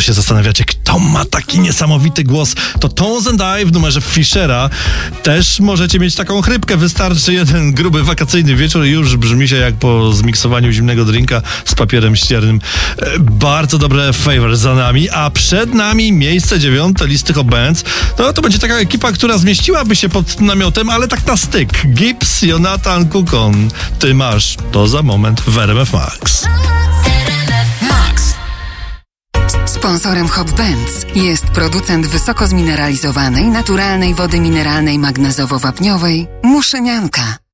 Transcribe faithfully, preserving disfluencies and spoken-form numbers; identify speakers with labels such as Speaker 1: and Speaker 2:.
Speaker 1: się zastanawiacie, kto ma taki niesamowity głos, to Tones and I w numerze Fischera. Też możecie mieć taką chrypkę. Wystarczy jeden gruby wakacyjny wieczór i już brzmi się jak po zmiksowaniu zimnego drinka z papierem ściernym. Bardzo dobre favor za nami, a przed nami miejsce dziewiąte listy Hot Bands. No to będzie taka ekipa, która zmieściłaby się pod namiotem, ale tak na styk. Gibbs, Jonathan, Kukon. Ty masz to za moment w R M F Max.
Speaker 2: Sponsorem Hot Bands jest producent wysoko zmineralizowanej, naturalnej wody mineralnej magnezowo-wapniowej Muszynianka.